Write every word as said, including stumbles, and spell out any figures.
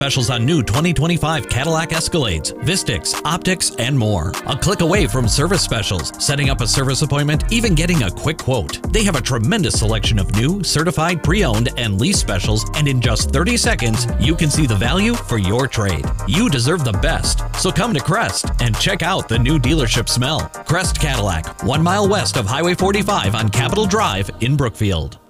Specials on new twenty twenty-five Cadillac Escalades, Vistix, Optics, and more. A click away from service specials, setting up a service appointment, even getting a quick quote. They have a tremendous selection of new, certified, pre-owned, and lease specials, and in just thirty seconds, you can see the value for your trade. You deserve the best, so come to Crest and check out the new dealership smell. Crest Cadillac, one mile west of Highway forty-five on Capitol Drive in Brookfield.